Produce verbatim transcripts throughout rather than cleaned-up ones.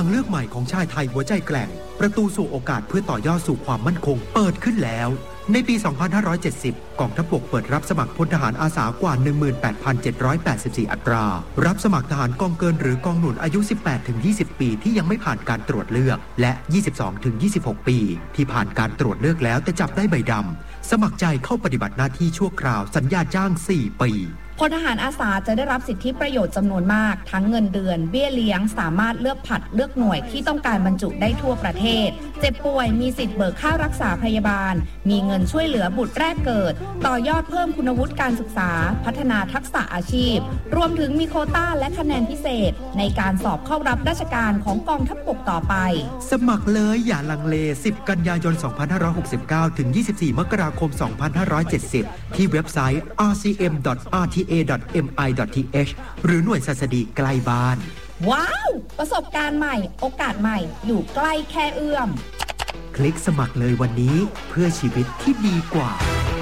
เลือกใหม่ของชายไทยหัวใจแกร่งประตูสู่โอกาสเพื่อต่อยอดสู่ความมั่นคงเปิดขึ้นแล้วในปี สองพันห้าร้อยเจ็ดสิบ กองทัพบกเปิดรับสมัครพลทหารอาสากว่า หนึ่งหมื่นแปดพันเจ็ดร้อยแปดสิบสี่ อัตรารับสมัครทหารกองเกินหรือกองหนุนอายุ สิบแปดถึงยี่สิบ ปีที่ยังไม่ผ่านการตรวจเลือกและ ยี่สิบสองถึงยี่สิบหก ปีที่ผ่านการตรวจเลือกแล้วแต่จับได้ใบดำสมัครใจเข้าปฏิบัติหน้าที่ชั่วคราวสัญญาจ้าง สี่ ปีพลทหารอาสาจะได้รับสิทธิประโยชน์จำนวนมากทั้งเงินเดือนเบี้ยเลี้ยงสามารถเลือกผัดเลือกหน่วยที่ต้องการบรรจุได้ทั่วประเทศเจ็บป่วยมีสิทธิ์เบิกค่ารักษาพยาบาลมีเงินช่วยเหลือบุตรแรกเกิดต่อยอดเพิ่มคุณวุฒิการศึกษาพัฒนาทักษะอาชีพรวมถึงมีโควต้าและคะแนนพิเศษในการสอบเข้ารับราชการของกองทัพบกต่อไปสมัครเลยอย่าลังเลสิบกันยายนสองพันห้าร้อยหกสิบเก้าถึงยี่สิบสี่มกราคมสองพันห้าร้อยเจ็ดสิบที่เว็บไซต์ อาร์ ซี เอ็ม ดอท อาร์ ที เอ ดอท เอ็ม ไอ ดอท ที เอช หรือหน่วยศัสดีใกล้บ้านว้าวประสบการณ์ใหม่โอกาสใหม่อยู่ใกล้แค่เอื้อมคลิกสมัครเลยวันนี้เพื่อชีวิตที่ดีกว่า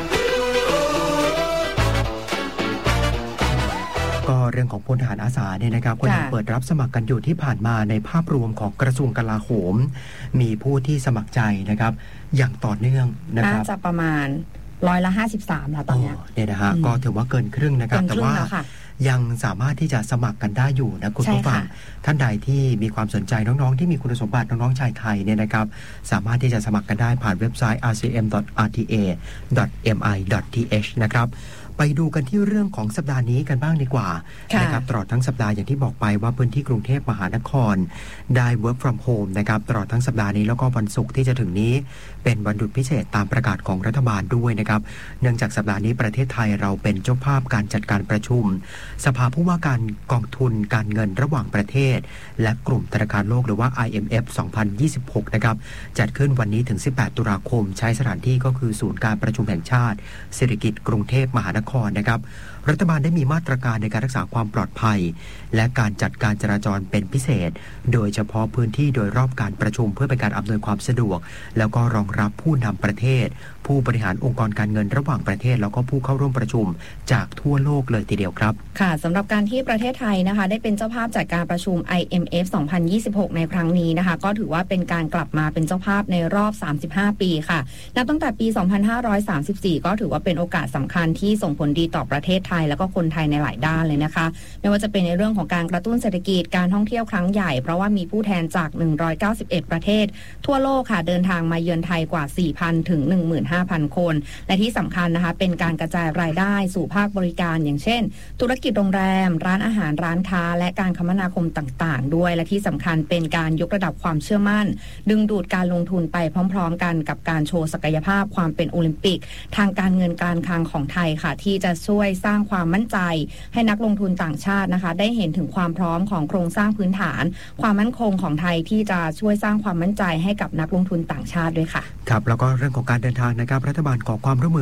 ก็เรื่องของพลทหารอาสาเนี่ยนะครับก็ยังเปิดรับสมัครกันอยู่ที่ผ่านมาในภาพรวมของกระทรวงกลาโหมมีผู้ที่สมัครใจนะครับอย่างต่อเนื่องนะครับน่าจะประมาณร้อยละห้าสิบสามแล้วตอนนี้เนี่ยนะฮะก็ถือว่าเกินครึ่งนะครับแต่ว่ายังสามารถที่จะสมัครกันได้อยู่นะคุณผู้ฟังท่านใดที่มีความสนใจน้องๆที่มีคุณสมบัติน้องๆชายไทยเนี่ยนะครับสามารถที่จะสมัครกันได้ผ่านเว็บไซต์ อาร์ ซี เอ็ม ดอท อาร์ ที เอ ดอท เอ็ม ไอ ดอท ที เอช นะครับไปดูกันที่เรื่องของสัปดาห์นี้กันบ้างดีกว่านะครับตลอดทั้งสัปดาห์อย่างที่บอกไปว่าพื้นที่กรุงเทพมหานครได้ work from home นะครับตลอดทั้งสัปดาห์นี้แล้วก็วันศุกร์ที่จะถึงนี้เป็นวันหยุดพิเศษตามประกาศของรัฐบาลด้วยนะครับเนื่องจากสัปดาห์นี้ประเทศไทยเราเป็นเจ้าภาพการจัดการประชุมสภาผู้ว่าการกองทุนการเงินระหว่างประเทศและกลุ่มธนาคารโลกหรือว่า ไอ เอ็ม เอฟ สองพันยี่สิบหกนะครับจัดขึ้นวันนี้ถึงสิบแปดตุลาคมใช้สถานที่ก็คือศูนย์การประชุมแห่งชาติเศรษฐกิจกรุงเทพมหานครนะครับรัฐบาลได้มีมาตรการในการรักษาความปลอดภัยและการจัดการจราจรเป็นพิเศษโดยเฉพาะพื้นที่โดยรอบการประชุมเพื่อเป็นการอำนวยความสะดวกแล้วก็รองรับผู้นำประเทศผู้บริหารองค์กรการเงินระหว่างประเทศแล้วก็ผู้เข้าร่วมประชุมจากทั่วโลกเลยทีเดียวครับค่ะสำหรับการที่ประเทศไทยนะคะได้เป็นเจ้าภาพจัดการประชุม ไอ เอ็ม เอฟ สองพันยี่สิบหกในครั้งนี้นะคะก็ถือว่าเป็นการกลับมาเป็นเจ้าภาพในรอบสามสิบห้าปีค่ะนับตั้งแต่ปีสองพันห้าร้อยสามสิบสี่ก็ถือว่าเป็นโอกาสสำคัญที่ส่งผลดีต่อประเทศไทยแล้วก็คนไทยในหลายด้านเลยนะคะไม่ว่าจะเป็นในเรื่องของการกระตุ้นเศรษฐกิจการท่องเที่ยวครั้งใหญ่เพราะว่ามีผู้แทนจากหนึ่งร้อยเก้าสิบเอ็ดประเทศทั่วโลกค่ะเดินทางมาเยือนไทยกว่า สี่พัน ถึง หนึ่งหมื่นห้าพัน คนและที่สำคัญนะคะเป็นการกระจายรายได้สู่ภาคบริการอย่างเช่นธุรกิจโรงแรมร้านอาหารร้านค้าและการคมนาคมต่างๆด้วยและที่สำคัญเป็นการยกระดับความเชื่อมั่นดึงดูดการลงทุนไปพร้อมๆกันกับการโชว์ศักยภาพความเป็นโอลิมปิกทางการเงินการคลังของไทยค่ะที่จะช่วยสร้างความมั่นใจให้นักลงทุนต่างชาตินะคะได้เห็นถึงความพร้อมของโครงสร้างพื้นฐานความมั่นคงของไทยที่จะช่วยสร้างความมั่นใจให้กับนักลงทุนต่างชาติด้วยค่ะครับแล้วก็เรื่องของการเดินทางนะครับรัฐบาลขอความร่วมมือ